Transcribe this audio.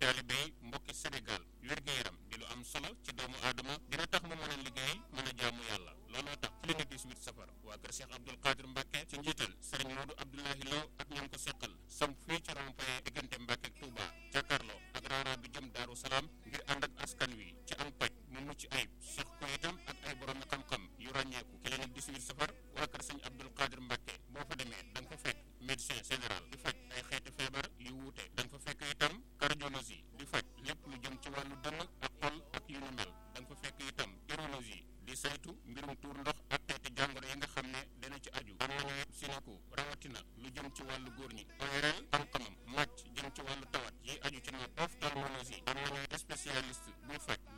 taalibe yi mbokki Sénégal wér-gu-yaram di lu am solo ci doomu aadama dina tax mu mën a liggéey mën a jaamu yàlla looloo tax clinique 18 safar waa kër Cheikh Abdoul Qadir Mbacke ci njiital Serigne Modou Abdoulahi Lo ak ñoom ko seqal samp fii ci rond-point diggante Mbacke ak Touba jàkkaarloo ak raara bi jëm Daaru Salaam ngir ànd ak askan wi ci am paj mu mucc ayib sax ko itam ak ay borom xam-xam yu ràññeeku clinique 18 safar waa kër Serigne Abdoul Qadir Mbacke boo fa demee da nga fa fekk médecin général di faj ay xeeti feebar yu wuute da nga fa fekk itam cardiologie di faj lépp lu jëm ci wàllu dënn ak xol ak yu ni mel da nga fa fekk itam urologie di saytu mbirum tuur ndox ak xeeti jàngoro yi nga xam ne dana ci aju am nañu siniku rawatina lu jëm ci wàllu góor ñi ORL xam-xamam màcc jëm ci wàllu tawat yi aju ci nopp ophtalmologie am nañu spécialiste buy faj